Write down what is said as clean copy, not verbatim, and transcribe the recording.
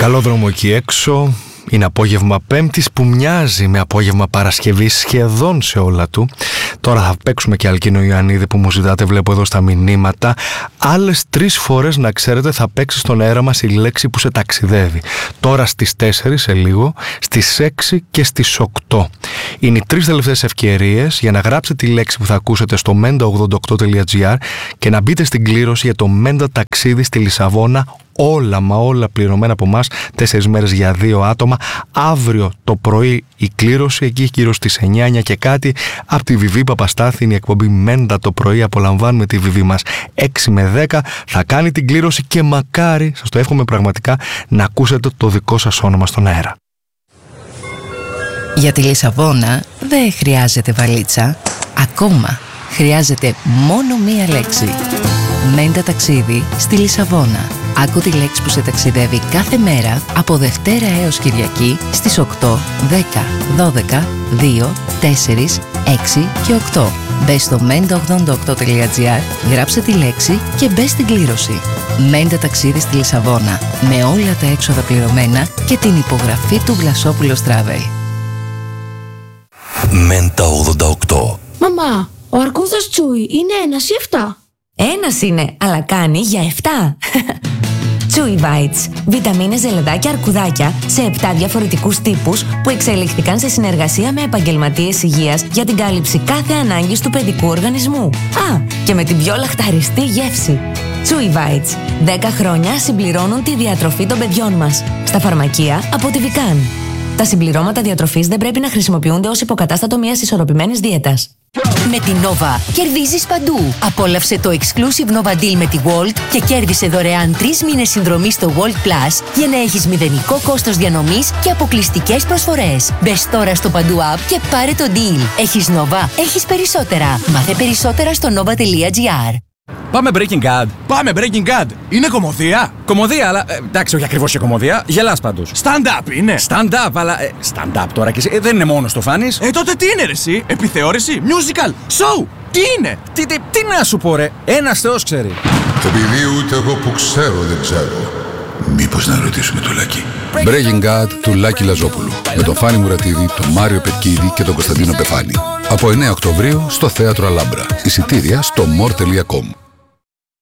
Καλό δρόμο εκεί έξω. Είναι απόγευμα Πέμπτης που μοιάζει με απόγευμα Παρασκευής σχεδόν σε όλα του. Τώρα θα παίξουμε και Αλκίνο Ιωαννίδη που μου ζητάτε, βλέπω εδώ στα μηνύματα. Άλλες 3 φορές να ξέρετε θα παίξει στον αέρα μας η λέξη που σε ταξιδεύει. Τώρα στις 4 σε λίγο, στις 6 και στις 8. Είναι οι 3 τελευταίες ευκαιρίες για να γράψετε τη λέξη που θα ακούσετε στο menda88.gr και να μπείτε στην κλήρωση για το Menda ταξίδι στη Λισαβόνα. Όλα μα όλα πληρωμένα από εμάς, 4 μέρες για 2 άτομα. Αύριο το πρωί η κλήρωση, εκεί γύρω στις 9 και κάτι, από τη Βιβί Παπαστάθη, είναι η εκπομπή Μέντα το πρωί. Απολαμβάνουμε τη Βιβί μας 6 με 10. Θα κάνει την κλήρωση και μακάρι, σας το εύχομαι πραγματικά, να ακούσετε το δικό σας όνομα στον αέρα. Για τη Λισαβόνα δεν χρειάζεται βαλίτσα. Ακόμα χρειάζεται μόνο μία λέξη. Μέντα ταξίδι στη Λισαβόνα. Άκου τη λέξη που σε ταξιδεύει κάθε μέρα από Δευτέρα έως Κυριακή στις 8, 10, 12, 2, 4, 6 και 8. Μπες στο menda88.gr, γράψε τη λέξη και μπες στην κλήρωση. Μέντα ταξίδι στη Λισαβόνα, με όλα τα έξοδα πληρωμένα και την υπογραφή του Βλασόπουλος Travel. Μέντα 88. Μαμά, ο αρκούδας Τσούι είναι 1 ή 7? Ένας είναι, αλλά κάνει για 7. Chewy Bites. Βιταμίνες, ζελεδάκια, αρκουδάκια σε 7 διαφορετικούς τύπους που εξελίχθηκαν σε συνεργασία με επαγγελματίες υγείας για την κάλυψη κάθε ανάγκης του παιδικού οργανισμού. Α, και με την πιο λαχταριστή γεύση. Chewy Bites. 10 χρόνια συμπληρώνουν τη διατροφή των παιδιών μας. Στα φαρμακεία από τη Vican. Τα συμπληρώματα διατροφής δεν πρέπει να χρησιμοποιούνται ως υποκατάστατο μιας ισορροπημένης δίαιτας. Με την Nova κερδίζεις παντού. Απόλαυσε το Exclusive Nova Deal με τη Walt και κέρδισε δωρεάν 3 μήνες συνδρομή στο Walt Plus για να έχεις μηδενικό κόστος διανομής και αποκλειστικές προσφορές. Μπες τώρα στο Παντού App και πάρε το deal. Έχεις Nova, έχεις περισσότερα. Μάθε περισσότερα στο nova.gr. Πάμε Breaking Bad. Πάμε Breaking Bad. Είναι κωμωδία. Κωμωδία, αλλά εντάξει, όχι ακριβώς και κωμωδία. Γελάς πάντως. Stand-up είναι. Stand-up, αλλά. Stand-up τώρα και εσύ. Δεν είναι μόνο το φάνης. Τότε τι είναι, ρε, εσύ? Επιθεώρηση, musical, show. Τι είναι? Τι να σου πω, ρε. Ένας Θεός ξέρει. Επειδή ούτε εγώ που ξέρω δεν ξέρω, μήπως να ρωτήσουμε το Λάκη. Breaking Bad του Λάκη Λαζόπουλου. Με τον Φάνη Μουρατίδη, τον Μάριο Πετκίδη και τον Κωνσταντίνο Πεφάνη. Από 9 Οκτωβρίου στο Θέατρο Αλάμπρα. Εισιτήρια στο more.com.